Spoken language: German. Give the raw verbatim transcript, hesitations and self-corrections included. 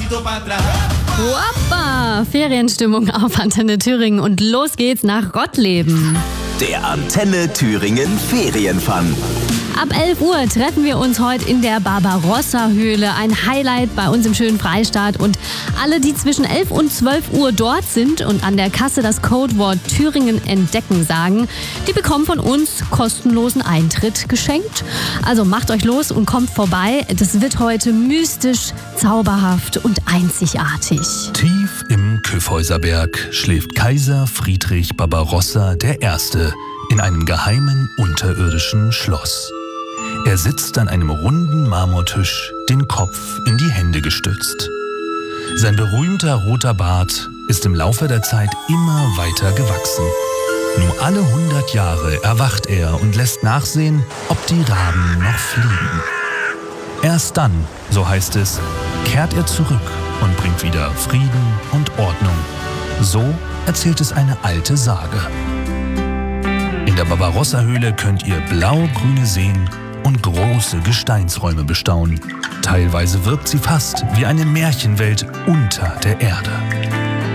Woppa! Ferienstimmung auf Antenne Thüringen und los geht's nach Gottleben. Der Antenne Thüringen Ferienfun. Ab elf Uhr treffen wir uns heute in der Barbarossa-Höhle. Ein Highlight bei uns im schönen Freistaat. Und alle, die zwischen elf und zwölf Uhr dort sind und an der Kasse das Codewort Thüringen entdecken sagen, die bekommen von uns kostenlosen Eintritt geschenkt. Also macht euch los und kommt vorbei. Das wird heute mystisch, zauberhaft und einzigartig. Tief im Kyffhäuserberg schläft Kaiser Friedrich Barbarossa der Erste in einem geheimen unterirdischen Schloss. Er sitzt an einem runden Marmortisch, den Kopf in die Hände gestützt. Sein berühmter roter Bart ist im Laufe der Zeit immer weiter gewachsen. Nur alle hundert Jahre erwacht er und lässt nachsehen, ob die Raben noch fliegen. Erst dann, so heißt es, kehrt er zurück und bringt wieder Frieden und Ordnung. So erzählt es eine alte Sage. In der Barbarossa-Höhle könnt ihr blau-grüne Seen und große Gesteinsräume bestaunen. Teilweise wirkt sie fast wie eine Märchenwelt unter der Erde.